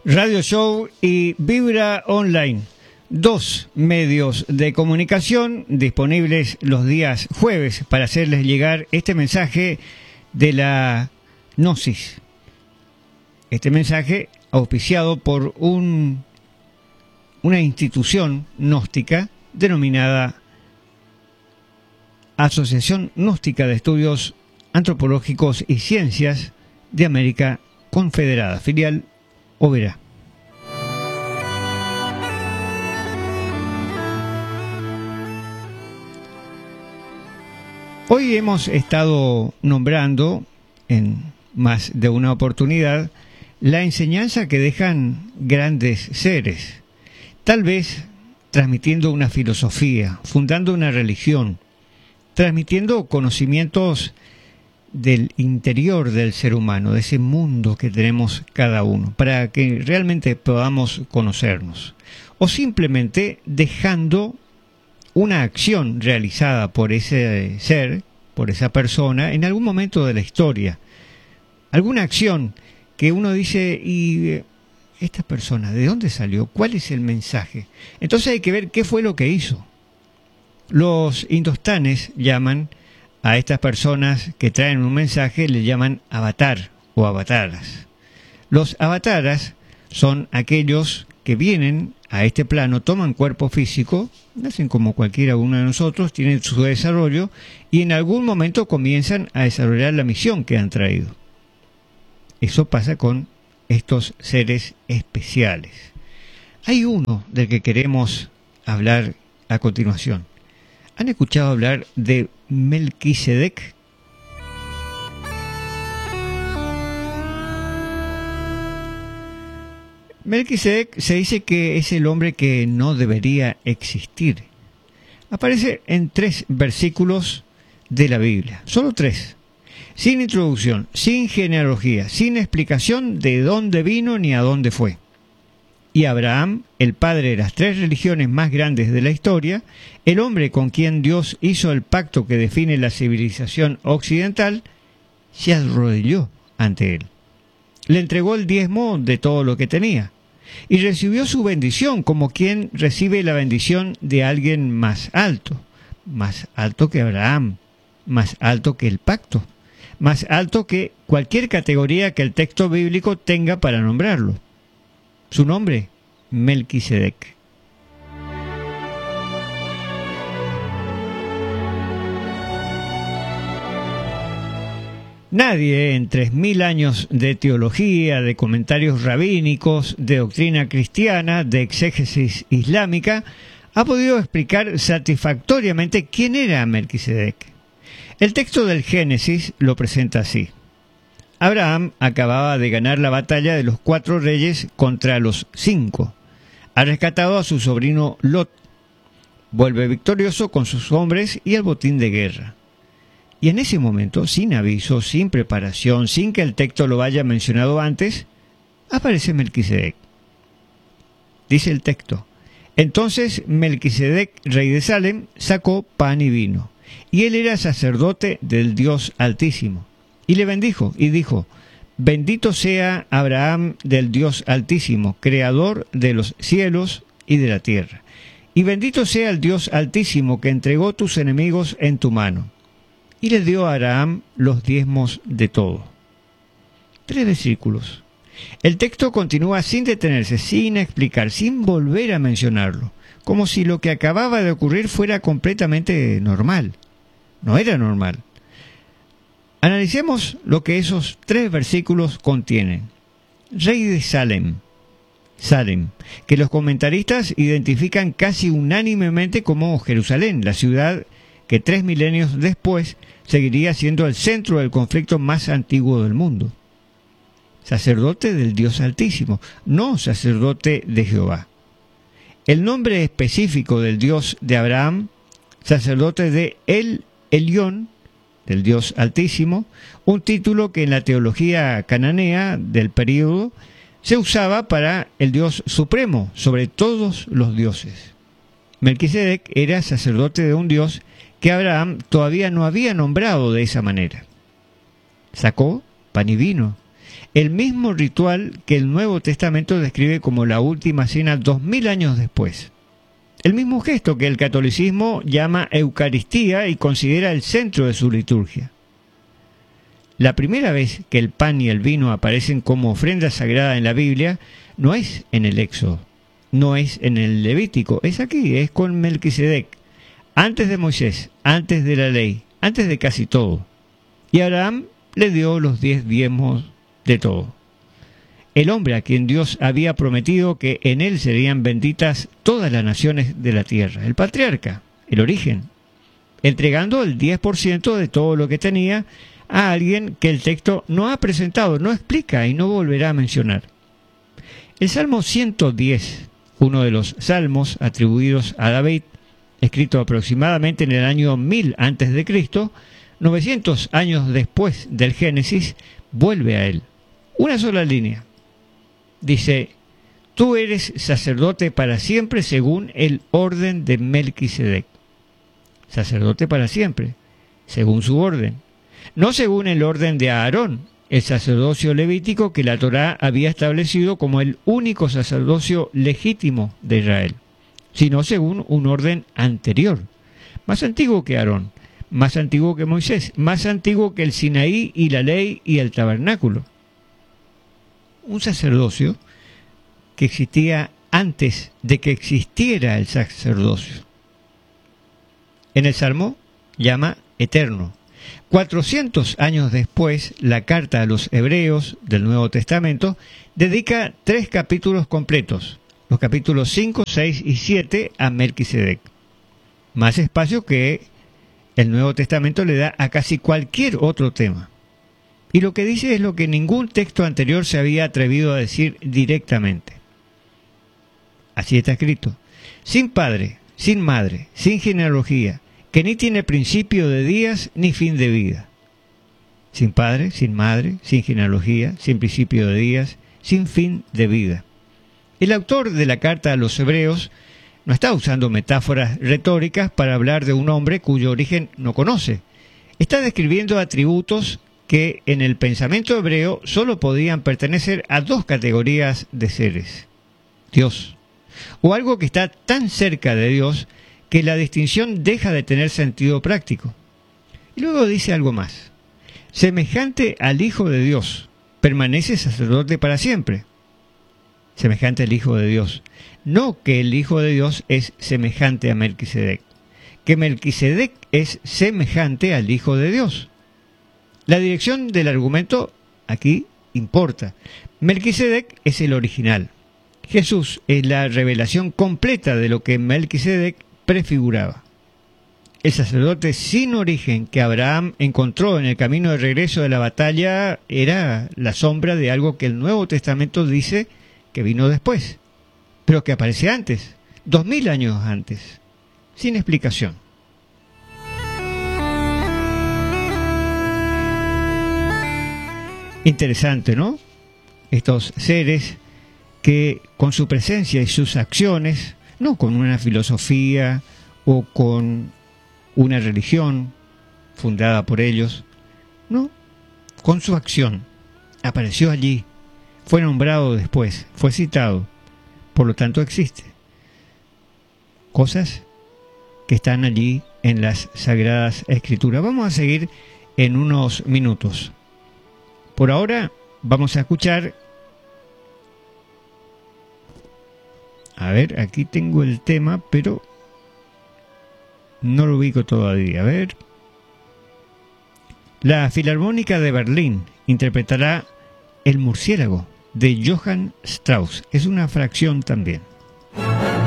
Radio Show y Vibra Online, dos medios de comunicación disponibles los días jueves para hacerles llegar este mensaje de la Gnosis. Este mensaje auspiciado por una institución gnóstica denominada Asociación Gnóstica de Estudios Antropológicos y Ciencias de América Confederada, filial Oberá. Hoy hemos estado nombrando en más de una oportunidad la enseñanza que dejan grandes seres, tal vez transmitiendo una filosofía, fundando una religión, transmitiendo conocimientos del interior del ser humano, de ese mundo que tenemos cada uno, para que realmente podamos conocernos, o simplemente dejando una acción realizada por ese ser, por esa persona, en algún momento de la historia, alguna acción que uno dice, ¿y esta persona de dónde salió? ¿Cuál es el mensaje? Entonces hay que ver qué fue lo que hizo. Los indostanes llaman a estas personas que traen un mensaje, le llaman avatar o avataras. Los avataras son aquellos que vienen a este plano, toman cuerpo físico, nacen como cualquiera uno de nosotros, tienen su desarrollo y en algún momento comienzan a desarrollar la misión que han traído. Eso pasa con estos seres especiales. Hay uno del que queremos hablar a continuación. ¿Han escuchado hablar de Melquisedec? Melquisedec se dice que es el hombre que no debería existir. Aparece en 3 versículos de la Biblia, solo 3. Sin introducción, sin genealogía, sin explicación de dónde vino ni a dónde fue. Y Abraham, el padre de las 3 religiones más grandes de la historia, el hombre con quien Dios hizo el pacto que define la civilización occidental, se arrodilló ante él. Le entregó el diezmo de todo lo que tenía y recibió su bendición como quien recibe la bendición de alguien más alto que Abraham, más alto que el pacto, más alto que cualquier categoría que el texto bíblico tenga para nombrarlo. Su nombre, Melquisedec. Nadie en 3000 años de teología, de comentarios rabínicos, de doctrina cristiana, de exégesis islámica, ha podido explicar satisfactoriamente quién era Melquisedec. El texto del Génesis lo presenta así. Abraham acababa de ganar la batalla de los 4 reyes contra los 5. Ha rescatado a su sobrino Lot. Vuelve victorioso con sus hombres y el botín de guerra. Y en ese momento, sin aviso, sin preparación, sin que el texto lo haya mencionado antes, aparece Melquisedec. Dice el texto: entonces Melquisedec, rey de Salem, sacó pan y vino, y él era sacerdote del Dios Altísimo. Y le bendijo y dijo: bendito sea Abraham del Dios Altísimo, creador de los cielos y de la tierra. Y bendito sea el Dios Altísimo que entregó tus enemigos en tu mano. Y le dio a Abraham los diezmos de todo. 3 versículos. El texto continúa sin detenerse, sin explicar, sin volver a mencionarlo, como si lo que acababa de ocurrir fuera completamente normal. No era normal. Analicemos lo que esos 3 versículos contienen. Rey de Salem, que los comentaristas identifican casi unánimemente como Jerusalén, la ciudad que 3 milenios después seguiría siendo el centro del conflicto más antiguo del mundo. Sacerdote del Dios Altísimo, no sacerdote de Jehová. El nombre específico del Dios de Abraham, sacerdote de El Elión, del Dios Altísimo, un título que en la teología cananea del período se usaba para el Dios supremo sobre todos los dioses. Melquisedec era sacerdote de un Dios que Abraham todavía no había nombrado de esa manera. Sacó pan y vino. el mismo ritual que el Nuevo Testamento describe como la última cena 2000 años después. El mismo gesto que el catolicismo llama Eucaristía y considera el centro de su liturgia. La primera vez que el pan y el vino aparecen como ofrenda sagrada en la Biblia no es en el Éxodo, no es en el Levítico, es aquí, es con Melquisedec, antes de Moisés, antes de la ley, antes de casi todo. Y Abraham le dio los 10 diezmos de todo. El hombre a quien Dios había prometido que en él serían benditas todas las naciones de la tierra, el patriarca, el origen, entregando el 10% de todo lo que tenía a alguien que el texto no ha presentado, no explica y no volverá a mencionar. El Salmo 110, uno de los salmos atribuidos a David, escrito aproximadamente en el año 1000 a.C., 900 años después del Génesis, vuelve a él. Una sola línea. Dice: tú eres sacerdote para siempre según el orden de Melquisedec. Sacerdote para siempre, según su orden. No según el orden de Aarón, el sacerdocio levítico que la Torá había establecido como el único sacerdocio legítimo de Israel, sino según un orden anterior, más antiguo que Aarón, más antiguo que Moisés, más antiguo que el Sinaí y la ley y el tabernáculo. Un sacerdocio que existía antes de que existiera el sacerdocio. En el Salmo llama eterno. 400 años después, la carta a los Hebreos del Nuevo Testamento dedica 3 capítulos completos, los capítulos 5, 6 y 7 a Melquisedec. Más espacio que el Nuevo Testamento le da a casi cualquier otro tema. Y lo que dice es lo que ningún texto anterior se había atrevido a decir directamente. Así está escrito: sin padre, sin madre, sin genealogía, que ni tiene principio de días ni fin de vida. Sin padre, sin madre, sin genealogía, sin principio de días, sin fin de vida. El autor de la carta a los Hebreos no está usando metáforas retóricas para hablar de un hombre cuyo origen no conoce. Está describiendo atributos que en el pensamiento hebreo solo podían pertenecer a 2 categorías de seres: Dios, o algo que está tan cerca de Dios que la distinción deja de tener sentido práctico. Y luego dice algo más: semejante al Hijo de Dios, permanece sacerdote para siempre. Semejante al Hijo de Dios. No que el Hijo de Dios es semejante a Melquisedec, que Melquisedec es semejante al Hijo de Dios. La dirección del argumento aquí importa. Melquisedec es el original. Jesús es la revelación completa de lo que Melquisedec prefiguraba. El sacerdote sin origen que Abraham encontró en el camino de regreso de la batalla era la sombra de algo que el Nuevo Testamento dice que vino después, pero que aparece antes, 2000 años antes, sin explicación. Interesante, ¿no? Estos seres que con su presencia y sus acciones, no con una filosofía o con una religión fundada por ellos, no, con su acción, apareció allí, fue nombrado después, fue citado, por lo tanto existe. Cosas que están allí en las Sagradas Escrituras. Vamos a seguir en unos minutos. Por ahora vamos a escuchar. A ver, aquí tengo el tema, pero no lo ubico todavía. A ver. La Filarmónica de Berlín interpretará El murciélago de Johann Strauss. Es una fracción también.